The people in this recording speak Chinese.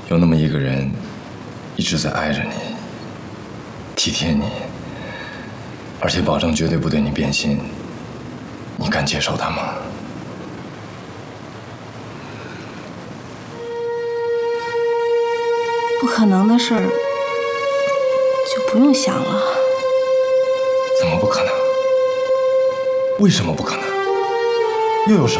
有那么一个人，一直在爱着你，体贴你，而且保证绝对不对你变心，你敢接受他吗？ 不可能的事儿就不用想了。 怎么不可能？为什么不可能？又有什么